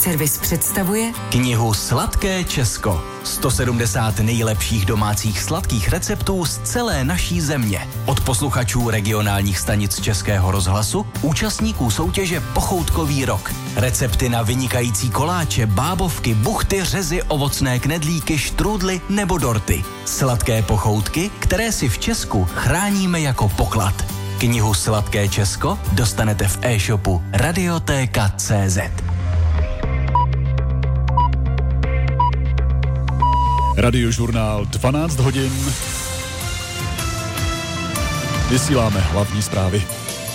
Servis představuje knihu Sladké Česko. 170 nejlepších domácích sladkých receptů z celé naší země. Od posluchačů regionálních stanic Českého rozhlasu, účastníků soutěže Pochoutkový rok. Recepty na vynikající koláče, bábovky, buchty, řezy, ovocné knedlíky, štrůdly nebo dorty. Sladké pochoutky, které si v Česku chráníme jako poklad. Knihu Sladké Česko dostanete v e-shopu Radiotéka.cz. Radiožurnál 12 hodin. Vysíláme hlavní zprávy.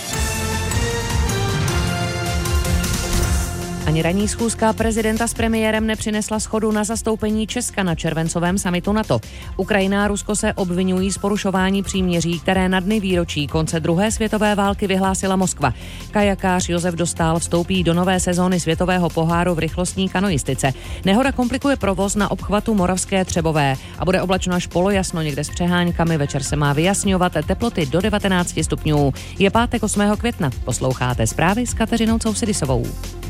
Ani ranní schůzka prezidenta s premiérem nepřinesla shodu na zastoupení Česka na červencovém summitu NATO. Ukrajina a Rusko se obvinují z porušování příměří, které na dny výročí konce druhé světové války vyhlásila Moskva. Kajakář Josef Dostál vstoupí do nové sezóny světového poháru v rychlostní kanoistice. Nehoda komplikuje provoz na obchvatu Moravské Třebové a bude oblačno až polojasno, někde s přeháňkami. Večer se má vyjasňovat, teploty do 19 stupňů. Je pátek 8. května. Posloucháte zprávy s Kateřinou Cousidisovou.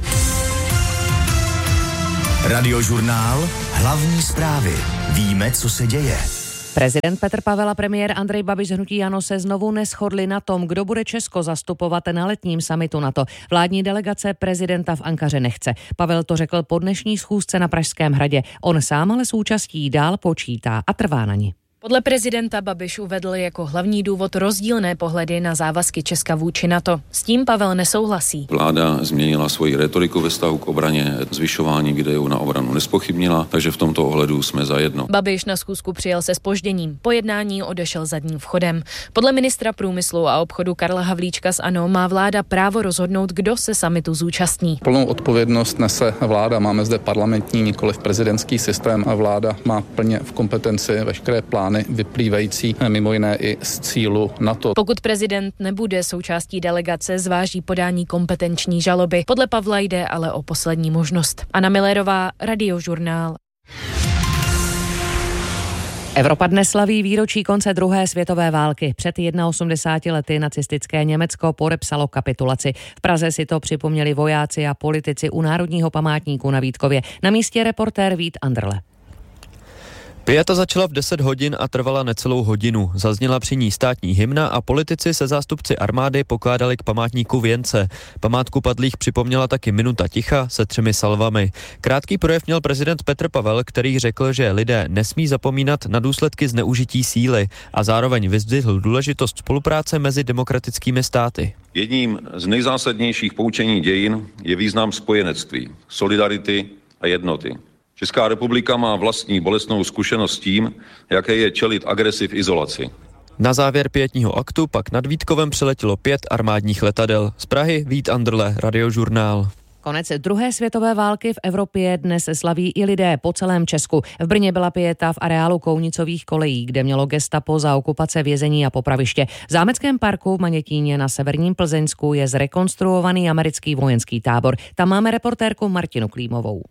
Radiožurnál Hlavní zprávy. Víme, co se děje. Prezident Petr Pavel a premiér Andrej Babiš z hnutí ANO se znovu neshodli na tom, kdo bude Česko zastupovat na letním summitu NATO. Vládní delegace prezidenta v Ankaře nechce. Pavel to řekl po dnešní schůzce na Pražském hradě. On sám ale s účastí dál počítá a trvá na ní. Podle prezidenta Babiš uvedl jako hlavní důvod rozdílné pohledy na závazky Česka vůči NATO. S tím Pavel nesouhlasí. Vláda změnila svoji retoriku ve vztahu k obraně, zvyšování výdajů na obranu nespochybnila, takže v tomto ohledu jsme zajedno. Babiš na schůzku přijel se zpožděním. Po jednání odešel zadním vchodem. Podle ministra průmyslu a obchodu Karla Havlíčka z ANO má vláda právo rozhodnout, kdo se summitu zúčastní. Plnou odpovědnost nese vláda. Máme zde parlamentní, nikoliv prezidentský systém a vláda má plně v kompetenci veškeré plány vyplývající mimo jiné i z cílu NATO. Pokud prezident nebude součástí delegace, zváží podání kompetenční žaloby. Podle Pavla jde ale o poslední možnost. Anna Millerová, Radiožurnál. Evropa dnes slaví výročí konce druhé světové války. Před 81 lety nacistické Německo podepsalo kapitulaci. V Praze si to připomněli vojáci a politici u Národního památníku na Vítkově. Na místě reportér Vít Andrle. Pieta začala v 10 hodin a trvala necelou hodinu. Zazněla při ní státní hymna a politici se zástupci armády pokládali k památníku věnce. Památku padlých připomněla taky minuta ticha se 3 salvami. Krátký projev měl prezident Petr Pavel, který řekl, že lidé nesmí zapomínat na důsledky zneužití síly a zároveň vyzdvihl důležitost spolupráce mezi demokratickými státy. Jedním z nejzásadnějších poučení dějin je význam spojenectví, solidarity a jednoty. Česká republika má vlastní bolestnou zkušenost s tím, jaké je čelit agresi v izolaci. Na závěr pietního aktu pak nad Vítkovem přiletělo 5 armádních letadel. Z Prahy Vít Andrle, Radiožurnál. Konec druhé světové války v Evropě dnes slaví i lidé po celém Česku. V Brně byla pieta v areálu Kounicových kolejí, kde mělo gestapo za okupace vězení a popraviště. V Zámeckém parku v Manětíně na severním Plzeňsku je zrekonstruovaný americký vojenský tábor. Tam máme reportérku Martinu Klímovou.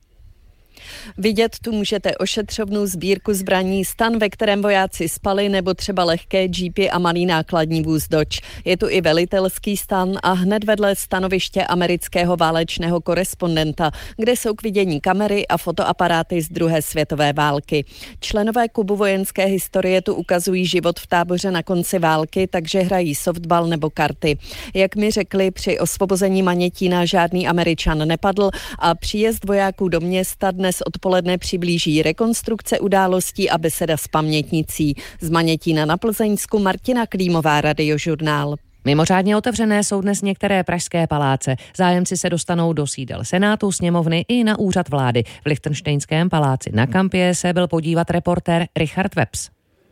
Vidět tu můžete ošetřovnu, sbírku zbraní, stan, ve kterém vojáci spali, nebo třeba lehké jeepy a malý nákladní vůz Dodge. Je tu i velitelský stan a hned vedle stanoviště amerického válečného korespondenta, kde jsou k vidění kamery a fotoaparáty z druhé světové války. Členové klubu vojenské historie tu ukazují život v táboře na konci války, takže hrají softball nebo karty. Jak mi řekli, při osvobození Manětína žádný Američan nepadl a příjezd vojáků do města dnes odpoledne přiblíží rekonstrukce událostí a beseda s pamětnicí. Z Manětína na Plzeňsku Martina Klímová, Radiožurnál. Mimořádně otevřené jsou dnes některé pražské paláce. Zájemci se dostanou do sídel Senátu, sněmovny i na úřad vlády. V Lichtenštejnském paláci na Kampě se byl podívat reportér Richard Webs.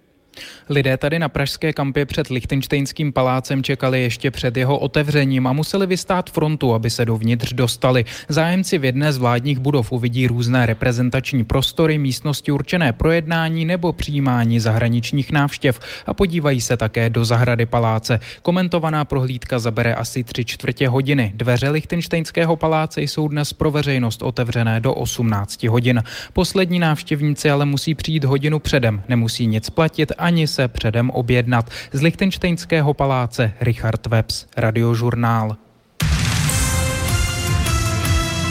Lidé tady na pražské Kampě před Lichtenštejnským palácem čekali ještě před jeho otevřením a museli vystát frontu, aby se dovnitř dostali. Zájemci v jedné z vládních budov uvidí různé reprezentační prostory, místnosti určené pro jednání nebo přijímání zahraničních návštěv a podívají se také do zahrady paláce. Komentovaná prohlídka zabere asi 3/4 hodiny. Dveře Lichtenštejnského paláce jsou dnes pro veřejnost otevřené do 18 hodin. Poslední návštěvníci ale musí přijít hodinu předem, nemusí nic platit ani se předem objednat. Z Lichtenštejnského paláce Richard Webs, Radiožurnál.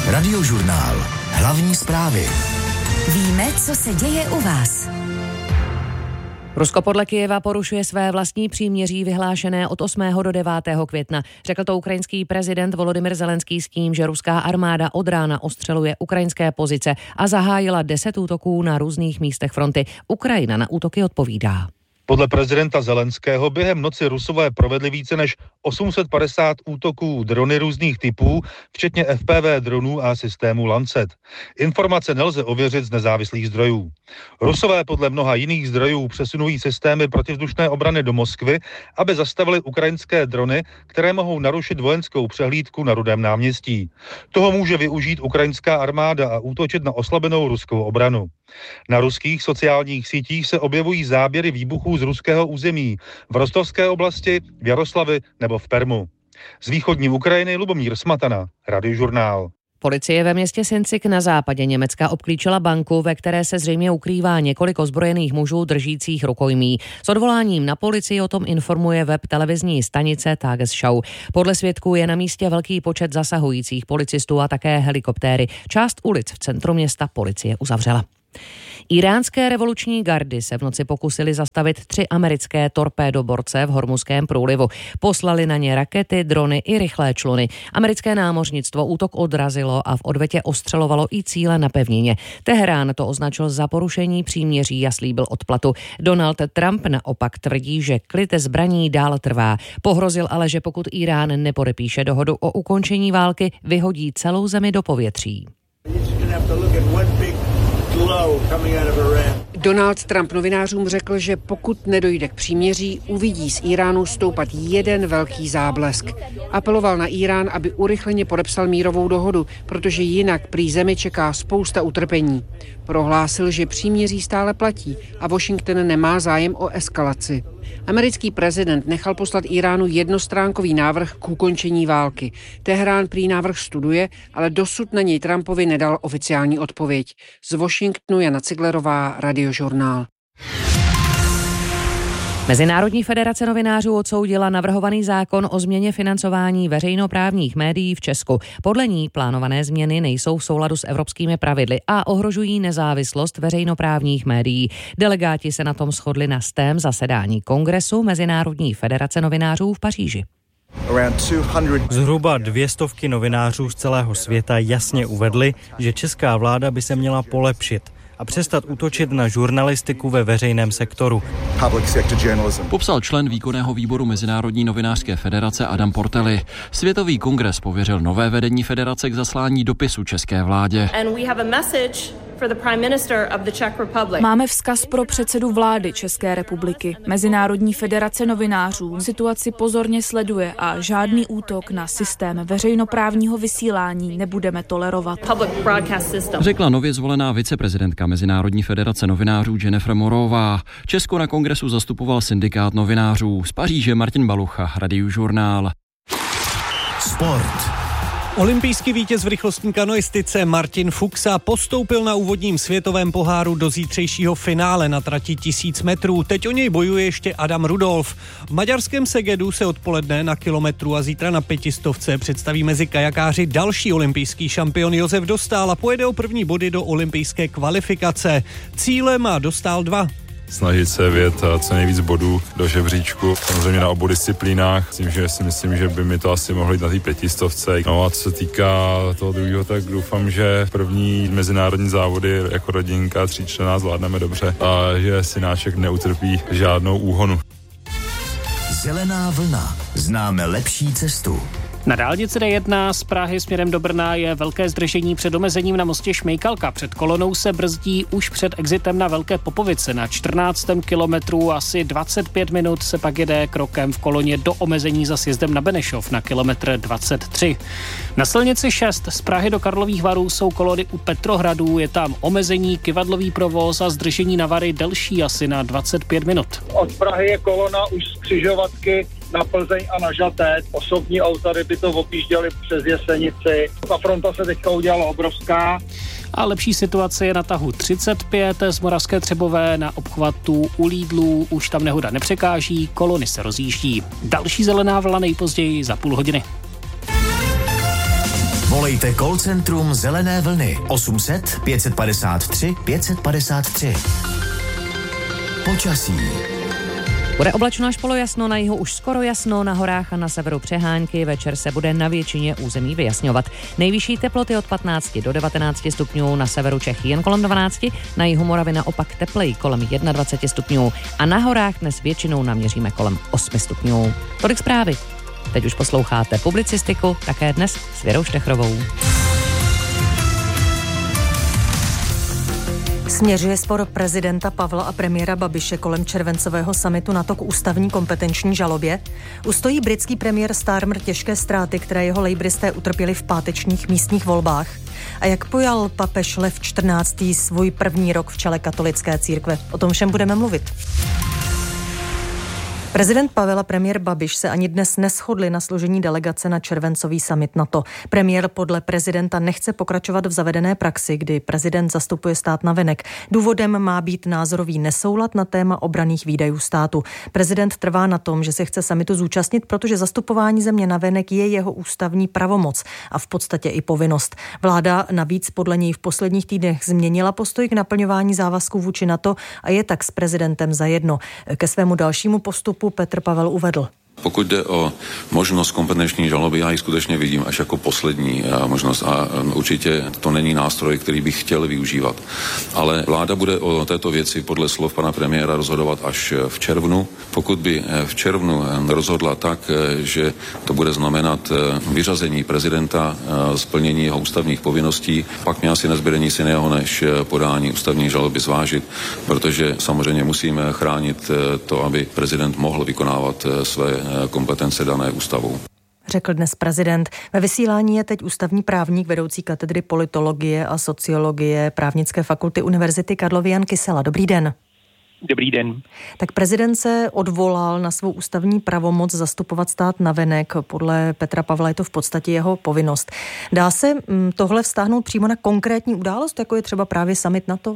Radiožurnál. Hlavní zprávy. Víme, co se děje u vás. Rusko podle Kyjeva porušuje své vlastní příměří vyhlášené od 8. do 9. května. Řekl to ukrajinský prezident Volodymyr Zelenský s tím, že ruská armáda od rána ostřeluje ukrajinské pozice a zahájila 10 útoků na různých místech fronty. Ukrajina na útoky odpovídá. Podle prezidenta Zelenského během noci Rusové provedli více než 850 útoků drony různých typů, včetně FPV dronů a systému Lancet. Informace nelze ověřit z nezávislých zdrojů. Rusové podle mnoha jiných zdrojů přesunují systémy protivzdušné obrany do Moskvy, aby zastavili ukrajinské drony, které mohou narušit vojenskou přehlídku na Rudém náměstí. Toho může využít ukrajinská armáda a útočit na oslabenou ruskou obranu. Na ruských sociálních sítích se objevují záběry výbuchů z ruského území v Rostovské oblasti, v Jaroslavi nebo v Permu. Z východní Ukrajiny Lubomír Smatana, Radiožurnál. Policie ve městě Sincik na západě Německa obklíčila banku, ve které se zřejmě ukrývá několik ozbrojených mužů držících rukojmí. S odvoláním na policii o tom informuje web televizní stanice Tagesschau. Podle svědků je na místě velký počet zasahujících policistů a také helikoptéry. Část ulic v centru města policie uzavřela. Iránské revoluční gardy se v noci pokusili zastavit 3 americké torpédoborce v Hormuzském průlivu. Poslali na ně rakety, drony i rychlé čluny. Americké námořnictvo útok odrazilo a v odvetě ostřelovalo i cíle na pevnině. Teherán to označil za porušení příměří a slíbil odplatu. Donald Trump naopak tvrdí, že klid zbraní dál trvá. Pohrozil ale, že pokud Irán nepodepíše dohodu o ukončení války, vyhodí celou zemi do povětří. Donald Trump novinářům řekl, že pokud nedojde k příměří, uvidí z Iránu stoupat jeden velký záblesk. Apeloval na Irán, aby urychleně podepsal mírovou dohodu, protože jinak prý zemi čeká spousta utrpení. Prohlásil, že příměří stále platí a Washington nemá zájem o eskalaci. Americký prezident nechal poslat Iránu jednostránkový návrh k ukončení války. Teherán prý návrh studuje, ale dosud na něj Trumpovi nedal oficiální odpověď. Z Washingtonu Jana Ciglerová, Radiožurnál. Mezinárodní federace novinářů odsoudila navrhovaný zákon o změně financování veřejnoprávních médií v Česku. Podle ní plánované změny nejsou v souladu s evropskými pravidly a ohrožují nezávislost veřejnoprávních médií. Delegáti se na tom shodli na 100. zasedání Kongresu Mezinárodní federace novinářů v Paříži. Zhruba 200 novinářů z celého světa jasně uvedli, že česká vláda by se měla polepšit a přestat útočit na žurnalistiku ve veřejném sektoru. Popsal člen výkonného výboru Mezinárodní novinářské federace Adam Portelli. Světový kongres pověřil nové vedení federace k zaslání dopisu české vládě. Máme vzkaz pro předsedu vlády České republiky. Mezinárodní federace novinářů situaci pozorně sleduje a žádný útok na systém veřejnoprávního vysílání nebudeme tolerovat. Řekla nově zvolená viceprezidentka Mezinárodní federace novinářů Jennifer Morová. Česko na kongresu zastupoval syndikát novinářů. Z Paříže Martin Balucha, Radiožurnál. Sport. Olympijský vítěz v rychlostní kanoistice Martin Fuxa postoupil na úvodním světovém poháru do zítřejšího finále na trati 1000 metrů. Teď o něj bojuje ještě Adam Rudolf. V maďarském Segedu se odpoledne na kilometru a zítra na 500 představí mezi kajakáři další olympijský šampion Josef Dostál a pojede o první body do olympijské kvalifikace. Cíle má Dostál 2. Snažit se vět co nejvíc bodů do žebříčku, samozřejmě na obou disciplínách. Myslím, že by mi to asi mohlo jít na té 500. No a co se týká toho druhého, tak doufám, že první mezinárodní závody jako rodinka 3členná zvládneme dobře a že synáček neutrpí žádnou úhonu. Zelená vlna. Známe lepší cestu. Na dálnici D1 z Prahy směrem do Brna je velké zdržení před omezením na mostě Šmejkalka. Před kolonou se brzdí už před exitem na Velké Popovice. Na 14. kilometru asi 25 minut se pak jede krokem v koloně do omezení za sjezdem na Benešov na kilometr 23. Na silnici 6 z Prahy do Karlových Varů jsou kolony u Petrohradu. Je tam omezení, kyvadlový provoz a zdržení na Vary delší asi na 25 minut. Od Prahy je kolona už z Křižovatky na Plzeň a na Žatec. Osobní auta by to objížděli přes Jesenici. Ta fronta se teďka udělala obrovská. A lepší situace je na tahu 35 z Moravské Třebové na obchvatu u Lídlů. Už tam nehoda nepřekáží, kolony se rozjíždí. Další zelená vlna nejpozději za půl hodiny. Volejte call centrum Zelené vlny 800 553 553. Počasí. Bude oblačno až polojasno, na jihu už skoro jasno, na horách a na severu přehánky. Večer se bude na většině území vyjasňovat. Nejvyšší teploty od 15 do 19 stupňů, na severu Čech jen kolem 12, na jihu Moravy naopak teplej kolem 21 stupňů a na horách dnes většinou naměříme kolem 8 stupňů. Tolik zprávy. Teď už posloucháte publicistiku, také dnes s Věrou Štechrovou. Směřuje spor prezidenta Pavla a premiéra Babiše kolem červencového summitu NATO k ústavní kompetenční žalobě. Ustojí britský premiér Starmer těžké ztráty, které jeho lejbristé utrpěli v pátečních místních volbách. A jak pojal papež Lev XIV. Svůj první rok v čele katolické církve? O tom všem budeme mluvit. Prezident Pavel a premiér Babiš se ani dnes neshodli na složení delegace na červencový summit NATO. Premiér podle prezidenta nechce pokračovat v zavedené praxi, kdy prezident zastupuje stát navenek. Důvodem má být názorový nesoulad na téma obranných výdajů státu. Prezident trvá na tom, že se chce summitu zúčastnit, protože zastupování země navenek je jeho ústavní pravomoc a v podstatě i povinnost. Vláda navíc podle něj v posledních týdnech změnila postoj k naplňování závazků vůči NATO a je tak s prezidentem zajedno. Ke svému dalšímu postupu Petr Pavel uvedl. Pokud jde o možnost kompetenční žaloby, já ji skutečně vidím až jako poslední možnost a určitě to není nástroj, který bych chtěl využívat. Ale vláda bude o této věci podle slov pana premiéra rozhodovat až v červnu. Pokud by v červnu rozhodla tak, že to bude znamenat vyřazení prezidenta z plnění jeho ústavních povinností, pak mě asi nezbyde nic jiného, než podání ústavní žaloby zvážit, protože samozřejmě musíme chránit to, aby prezident mohl vykonávat své kompetence dané ústavou. Řekl dnes prezident. Ve vysílání je teď ústavní právník, vedoucí katedry politologie a sociologie Právnické fakulty Univerzity Karlovy Jan Kysela. Dobrý den. Dobrý den. Tak prezident se odvolal na svou ústavní pravomoc zastupovat stát navenek. Podle Petra Pavla je to v podstatě jeho povinnost. Dá se tohle vztáhnout přímo na konkrétní událost, jako je třeba právě summit NATO?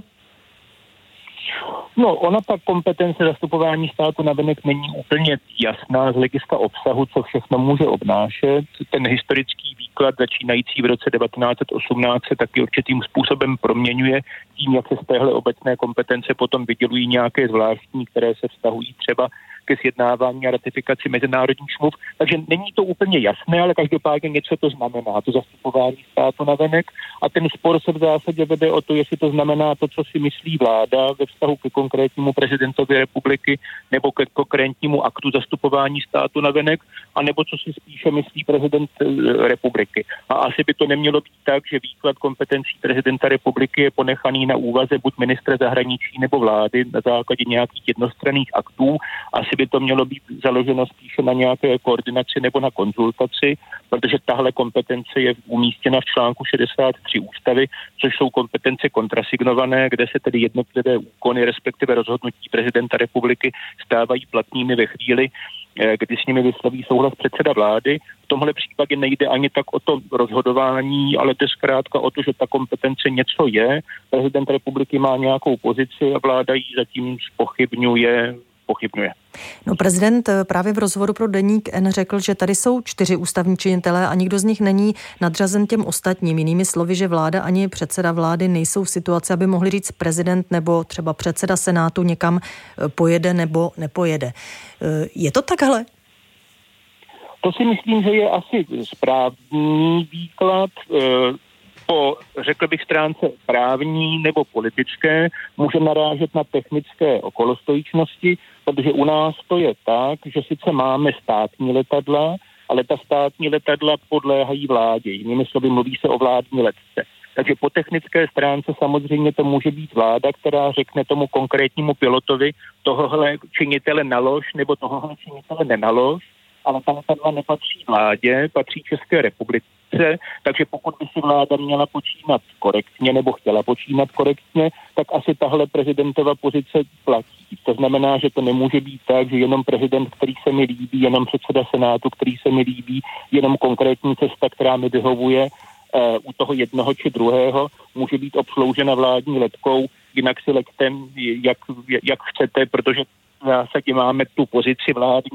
No, ona ta kompetence zastupování státu navenek není úplně jasná z hlediska obsahu, co všechno může obnášet. Ten historický výklad začínající v roce 1918 se taky určitým způsobem proměňuje tím, jak se z téhle obecné kompetence potom vydělují nějaké zvláštní, které se vztahují třeba ke sjednávání a ratifikaci mezinárodních smluv. Takže není to úplně jasné, ale každopádně něco to znamená, to zastupování státu navenek. A ten spor se v zásadě vede o to, jestli to znamená to, co si myslí vláda ve vztahu ke konkrétnímu prezidentovi republiky nebo ke konkrétnímu aktu zastupování státu navenek, anebo co si spíše myslí prezident republiky. A asi by to nemělo být tak, že výklad kompetencí prezidenta republiky je ponechaný na úvaze buď ministra zahraničí nebo vlády na základě nějakých jednostranných aktů. Asi by to mělo být založeno spíše na nějaké koordinaci nebo na konzultaci, protože tahle kompetence je umístěna v článku 63 ústavy, což jsou kompetence kontrasignované, kde se tedy jednotlivé úkony, respektive rozhodnutí prezidenta republiky stávají platnými ve chvíli, kdy s nimi vysloví souhlas předseda vlády. V tomhle případě nejde ani tak o to rozhodování, ale to je zkrátka o to, že ta kompetence něco je. Prezident republiky má nějakou pozici a vláda ji zatím zpochybňuje. No, prezident právě v rozhovoru pro Deník N řekl, že tady jsou 4 ústavní činitelé a nikdo z nich není nadřazen těm ostatním. Jinými slovy, že vláda ani předseda vlády nejsou v situaci, aby mohli říct prezident nebo třeba předseda Senátu někam pojede nebo nepojede. Je to takhle? To si myslím, že je asi správný výklad. Po, řekl bych, stránce právní nebo politické může narážet na technické okolostojičnosti, protože u nás to je tak, že sice máme státní letadla, ale ta státní letadla podléhají vládě. Jinými slovy mluví se o vládní letce. Takže po technické stránce samozřejmě to může být vláda, která řekne tomu konkrétnímu pilotovi tohohle činitele nalož nebo tohohle činitele nenalož, ale ta letadla nepatří vládě, patří České republice, takže pokud by si vláda měla počínat korektně nebo chtěla počínat korektně, tak asi tahle prezidentova pozice platí. To znamená, že to nemůže být tak, že jenom prezident, který se mi líbí, jenom předseda Senátu, který se mi líbí, jenom konkrétní cesta, která mi vyhovuje u toho jednoho či druhého, může být obsloužena vládní letkou, jinak si leďte, jak chcete, protože v zásadě máme tu pozici vládní,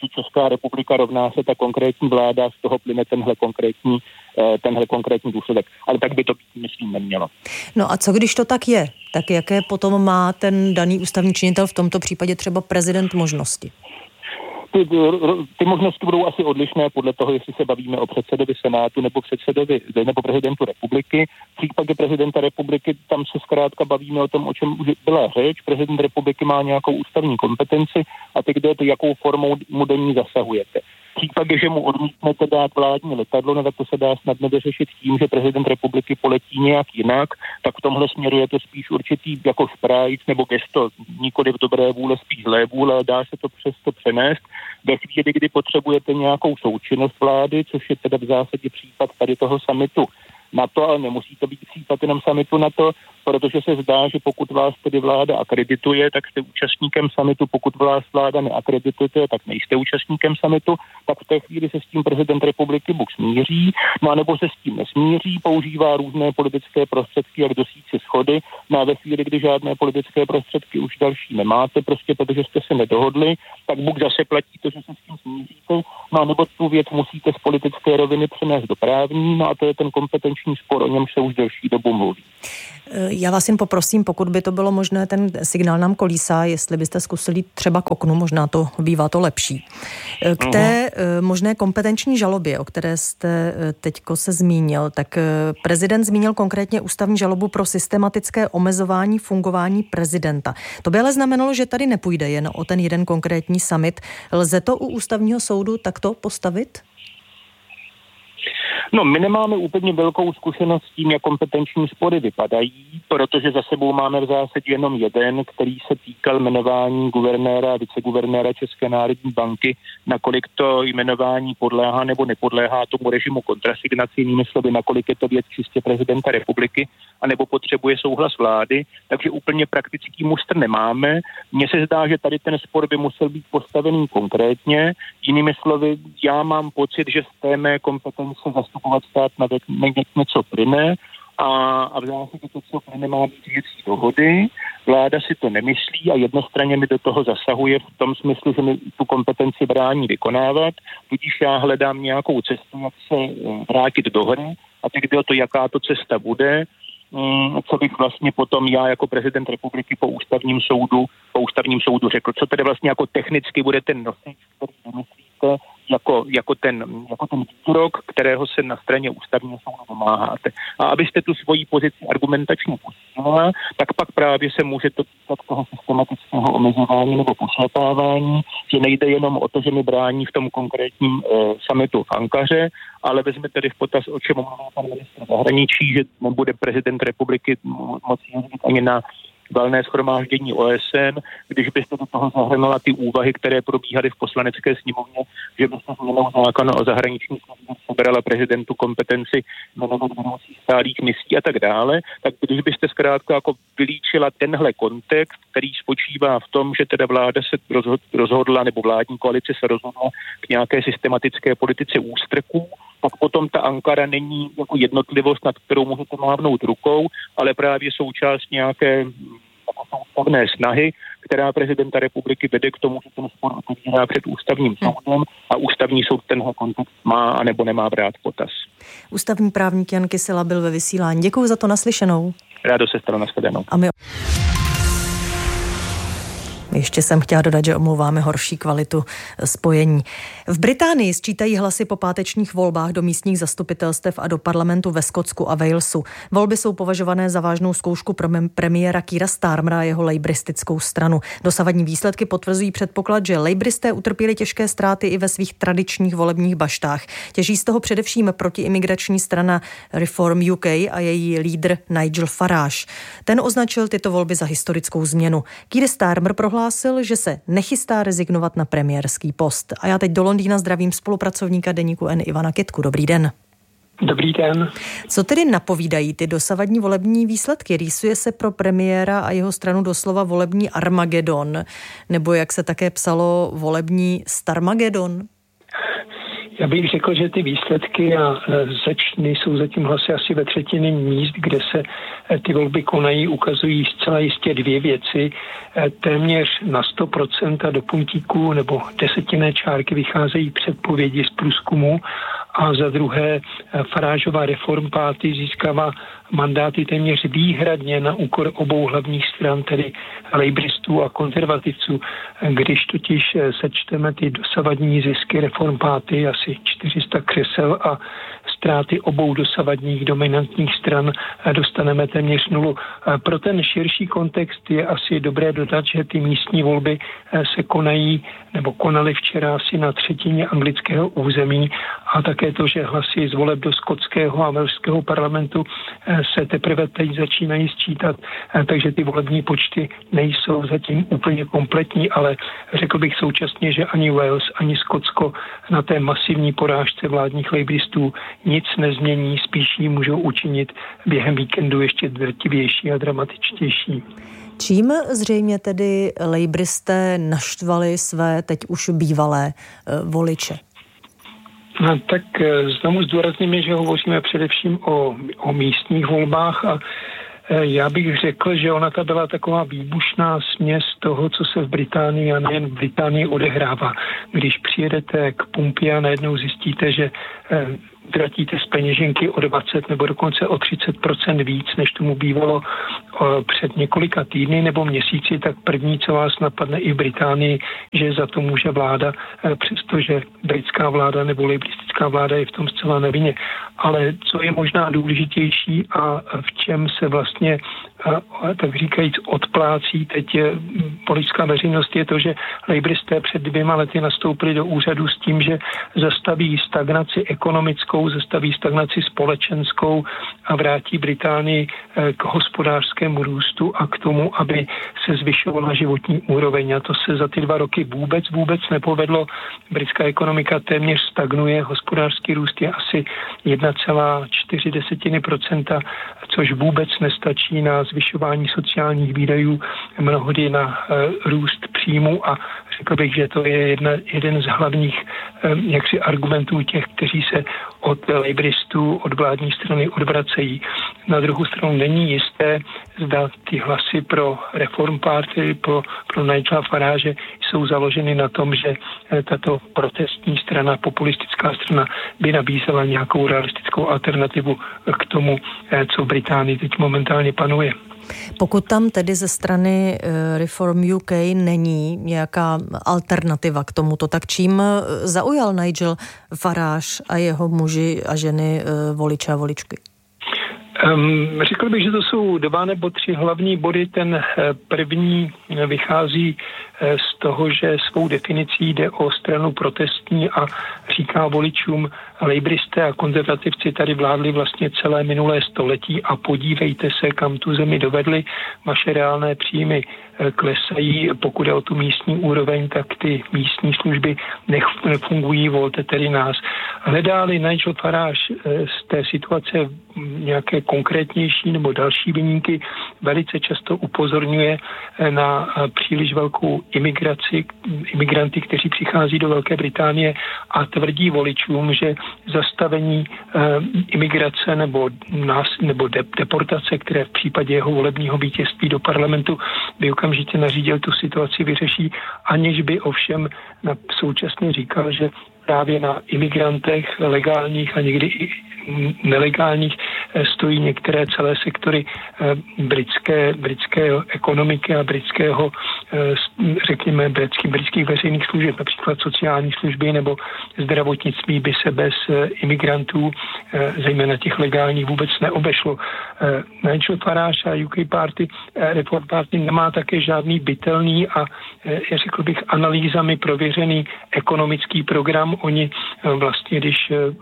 že Česká republika rovná se ta konkrétní vláda, z toho plyne tenhle konkrétní důsledek. Ale tak by to být, myslím, nemělo. No a co když to tak je? Tak jaké potom má ten daný ústavní činitel, v tomto případě třeba prezident, možnosti? Ty možnosti budou asi odlišné podle toho, jestli se bavíme o předsedovi Senátu nebo prezidentu republiky. V případě prezidenta republiky tam se zkrátka bavíme o tom, o čem už byla řeč. Prezident republiky má nějakou ústavní kompetenci a teď jde to, jakou formou mu do ní zasahujete. V případě, že mu odmítnete dát vládní letadlo, no tak to se dá snadno vyřešit tím, že prezident republiky poletí nějak jinak, tak v tomhle směru je to spíš určitý jako šprajc nebo gesto, nikoli v dobré vůle, spíš zlé vůle, ale dá se to přesto přenést. Ve chvíli, kdy potřebujete nějakou součinnost vlády, což je teda v zásadě případ tady toho summitu NATO, ale nemusí to být případ jenom summitu NATO, protože se zdá, že pokud vás tedy vláda akredituje, tak jste účastníkem summitu, pokud vás vláda neakredituje, tak nejste účastníkem summitu, tak v té chvíli se s tím prezident republiky buď smíří, no a nebo se s tím nesmíří, používá různé politické prostředky, jak dosít si shody, no a ve chvíli, kdy žádné politické prostředky už další nemáte, prostě protože jste se nedohodli, tak buď zase platí to, že se s tím smíříte, no a nebo tu věc musíte z politické roviny přenést do právní, no a to je ten kompetenční spor, o něm se už delší dobu mluví. Já vás jen poprosím, pokud by to bylo možné, ten signál nám kolísá, jestli byste zkusili třeba k oknu, možná to bývá to lepší. K té možné kompetenční žalobě, o které jste teďko se zmínil, tak prezident zmínil konkrétně ústavní žalobu pro systematické omezování fungování prezidenta. To by ale znamenalo, že tady nepůjde jen o ten jeden konkrétní summit. Lze to u ústavního soudu takto postavit? No, my nemáme úplně velkou zkušenost s tím, jak kompetenční spory vypadají, protože za sebou máme v zásadě jenom jeden, který se týkal jmenování guvernéra a viceguvernéra České národní banky, nakolik to jmenování podléhá nebo nepodléhá tomu režimu kontrasignací, jinými slovy, nakolik je to věc čistě prezidenta republiky, anebo potřebuje souhlas vlády, takže úplně praktický mustr nemáme. Mně se zdá, že tady ten spor by musel být postavený konkrétně. Jinými slovy, já mám pocit, že z té mé kompetence zastupovat stát na něco plyne a v zásadě to, co plyne, má být věcí dohody. Vláda si to nemyslí a jednostranně mi do toho zasahuje v tom smyslu, že mi tu kompetenci brání vykonávat, tudíž já hledám nějakou cestu, jak se vrátit do hry a teď jde o to, jaká to cesta bude, co bych vlastně potom já jako prezident republiky po ústavním soudu řekl, co tedy vlastně jako technicky bude ten nosič, který vymyslíte, jako ten výrok, kterého se na straně ústavního soudu domáháte. A abyste tu svoji pozici argumentačně posílila, tak pak právě se může to týkat toho systematického omezování nebo pošlapávání, že nejde jenom o to, že mi brání v tom konkrétním summitu v Ankaře, ale vezme tedy v potaz, o čem mluví pan ministr zahraničí, že nebude prezident republiky moci jezdit ani na valné shromáždění OSN, když byste do toho zahrnula ty úvahy, které probíhaly v poslanecké sněmovně, že byste změnou zákona o zahraniční službě sebrala prezidentu kompetenci jmenovat vedoucí stálých misí a tak dále, tak když byste zkrátka jako vylíčila tenhle kontext, který spočívá v tom, že teda vláda se rozhodla, nebo vládní koalice se rozhodla k nějaké systematické politice ústrků, tak potom ta Ankara není jako jednotlivost, nad kterou můžete mávnout rukou, ale právě součást nějaké soustavné snahy, která prezidenta republiky vede k tomu, že ten spor otevírá před ústavním soudem a ústavní soud tenhle kontext má a nebo nemá brát potaz. Ústavní právník Jan Kysela byl ve vysílání. Děkuji za to, naslyšenou. Rádo se stalo, nashledanou. A my ještě jsem chtěla dodat, že omlouváme horší kvalitu spojení. V Británii sčítají hlasy po pátečních volbách do místních zastupitelstev a do parlamentu ve Skotsku a Walesu. Volby jsou považované za vážnou zkoušku pro premiéra Keira Starmera a jeho lejbristickou stranu. Dosavadní výsledky potvrzují předpoklad, že lejbristé utrpěli těžké ztráty i ve svých tradičních volebních baštách. Těží z toho především protiimigrační strana Reform UK a její lídr Nigel Farage. Ten označil tyto volby za historickou změnu. Keir Starmer prohlásil, že se nechystá rezignovat na premiérský post. A já teď do Londýna zdravím spolupracovníka deníku N Ivana Kytku. Dobrý den. Dobrý den. Co tedy napovídají ty dosavadní volební výsledky? Rýsuje se pro premiéra a jeho stranu doslova volební Armagedon, nebo jak se také psalo, volební Starmagedon? Já bych řekl, že ty výsledky jsou zatím hlasy asi ve třetině míst, kde se ty volby konají, ukazují zcela jistě dvě věci. Téměř na 100% a do puntíku nebo desetinné čárky vycházejí předpovědi z průzkumu a za druhé Farageova Reform Party získává mandáty téměř výhradně na úkor obou hlavních stran, tedy labouristů a konzervativců. Když totiž sečteme ty dosavadní zisky Reform Party, asi 400 křesel a ztráty obou dosavadních dominantních stran, dostaneme téměř nulu. Pro ten širší kontext je asi dobré dodat, že ty místní volby se konaly včera asi na třetině anglického území a také to, že hlasy z voleb do skotského a velšského parlamentu se teprve teď začínají sčítat, takže ty volební počty nejsou zatím úplně kompletní, ale řekl bych současně, že ani Wales, ani Skotsko na té masivní porážce vládních labouristů nic nezmění, spíš ji můžou učinit během víkendu ještě drtivější a dramatičtější. Čím zřejmě tedy laboristé naštvali své teď už bývalé voliče? Tak znovu zdůrazníme, že hovoříme především o místních volbách a já bych řekl, že ona ta byla taková výbušná směs toho, co se v Británii a nejen v Británii odehrává. Když přijedete k pumpě a najednou zjistíte, že utratíte z peněženky o 20 nebo dokonce o 30% víc, než tomu bývalo před několika týdny nebo měsíci, tak první, co vás napadne i v Británii, že za to může vláda, přestože britská vláda nebo laboristická vláda je v tom zcela nevinně. Ale co je možná důležitější a v čem se vlastně tak říkajíc odplácí teď politická veřejnost, je to, že laboristé před 2 lety nastoupili do úřadu s tím, že zastaví stagnaci ekonomickou, zastaví stagnaci společenskou a vrátí Británii k hospodářskému růstu a k tomu, aby se zvyšovala životní úroveň. A to se za ty 2 roky vůbec nepovedlo. Britská ekonomika téměř stagnuje, hospodářský růst je asi 1,4%, což vůbec nestačí na zvyšování sociálních výdajů, mnohdy na růst příjmu a řekl bych, že to je jeden z hlavních argumentů těch, kteří se od labouristů, od vládní strany odvracejí. Na druhou stranu není jisté, zda ty hlasy pro Reform Party, pro Nigela Farage jsou založeny na tom, že tato protestní strana, populistická strana by nabízela nějakou realistickou alternativu k tomu, co v Británii teď momentálně panuje. Pokud tam tedy ze strany Reform UK není nějaká alternativa k tomuto, tak čím zaujal Nigel Farage a jeho muži a ženy voliče a voličky? Řekl bych, že to jsou 2 nebo 3 hlavní body. Ten první vychází z toho, že svou definicí jde o stranu protestní a říká voličům, laboristé a konzervativci tady vládli vlastně celé minulé století a podívejte se, kam tu zemi dovedli. Vaše reálné příjmy klesají, pokud je o tu místní úroveň, tak ty místní služby nefungují, volte tedy nás. Hledá-li Nigel Farage z té situace nějaké konkrétnější nebo další viníky, velice často upozorňuje na příliš velkou imigranty, kteří přichází do Velké Británie a tvrdí voličům, že zastavení imigrace nebo deportace, které v případě jeho volebního vítězství do parlamentu by okamžitě nařídil, tu situaci vyřeší, aniž by ovšem současně říkal, že právě na imigrantech legálních a někdy i nelegálních stojí některé celé sektory britské ekonomiky a britského, řekněme, britských veřejných služeb, například sociální služby nebo zdravotnictví by se bez imigrantů, zejména těch legálních, vůbec neobešlo. Nigel Farage a UK Party, Reform Party nemá také žádný bytelný a řekl bych analýzami prověřený ekonomický program. Oni vlastně, když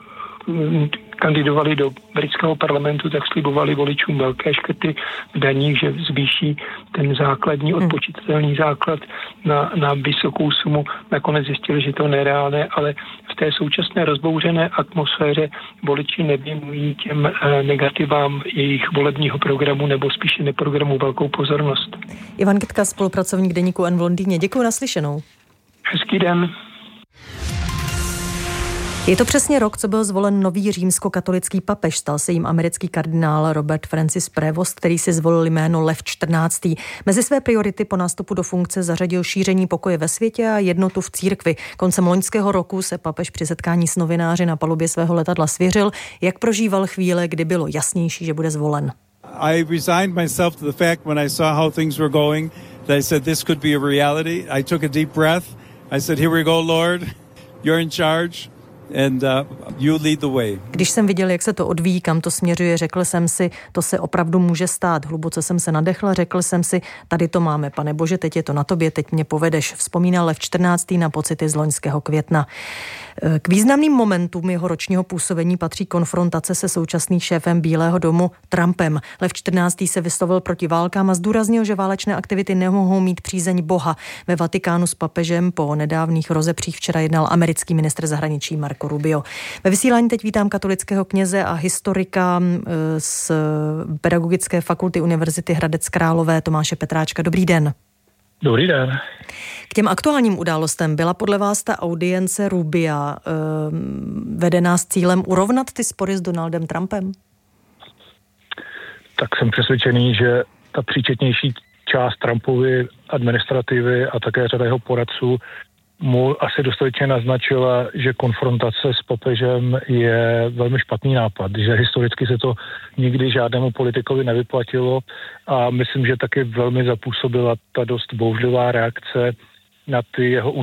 kandidovali do britského parlamentu, tak slibovali voličům velké škrty v daních, že zvýší ten základní odpočitatelný základ na vysokou sumu. Nakonec zjistili, že to je nereálné, ale v té současné rozbouřené atmosféře voliči nevěnují těm negativám jejich volebního programu nebo spíše neprogramu velkou pozornost. Ivan Kytka, spolupracovník deníku N v Londýně. Děkuji, naslyšenou. Hezký den. Je to přesně rok, co byl zvolen nový římskokatolický papež. Stal se jim americký kardinál Robert Francis Prevost, který si zvolil jméno Lev XIV. Mezi své priority po nástupu do funkce zařadil šíření pokoje ve světě a jednotu v církvi. Koncem loňského roku se papež při setkání s novináři na palubě svého letadla svěřil, jak prožíval chvíle, kdy bylo jasnější, že bude zvolen. I resigned myself to the fact when I saw how things were going that I said this could be a reality. I took a deep breath. I said, here we go, Lord. You're in charge. And you lead the way. Když jsem viděl, jak se to odvíjí, kam to směřuje, řekl jsem si, to se opravdu může stát. Hluboce jsem se nadechla, řekl jsem si, tady to máme, Pane Bože, teď je to na tobě, teď mě povedeš. Vzpomínal Lev XIV. Na pocity z loňského května. K významným momentům jeho ročního působení patří konfrontace se současným šéfem Bílého domu Trumpem. Lev XIV. Se vyslovil proti válkám a zdůraznil, že válečné aktivity nemohou mít přízeň Boha. Ve Vatikánu s papežem po nedávných rozepřích včera jednal americký ministr zahraničí Marco Rubio. Ve vysílání teď vítám katolického kněze a historika z Pedagogické fakulty Univerzity Hradec Králové Tomáše Petráčka. Dobrý den. Dobrý den. K těm aktuálním událostem byla podle vás ta audience Rubia vedená s cílem urovnat ty spory s Donaldem Trumpem? Tak jsem přesvědčený, že ta příčetnější část Trumpovy administrativy a také řada jeho poradců mu asi dostatečně naznačila, že konfrontace s papežem je velmi špatný nápad, že historicky se to nikdy žádnému politikovi nevyplatilo a myslím, že taky velmi zapůsobila ta dost bouřlivá reakce na ty jeho